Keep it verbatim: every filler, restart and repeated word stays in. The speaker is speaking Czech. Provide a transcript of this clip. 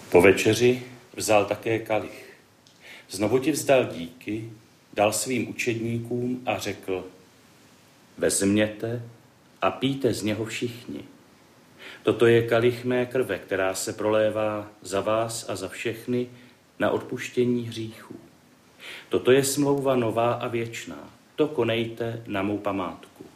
Po večeři vzal také kalich. Znovu ti vzdal díky, dal svým učedníkům a řekl: vezměte a pijte z něho všichni. Toto je kalich mé krve, která se prolévá za vás a za všechny na odpuštění hříchů. Toto je smlouva nová a věčná. To konejte na mou památku.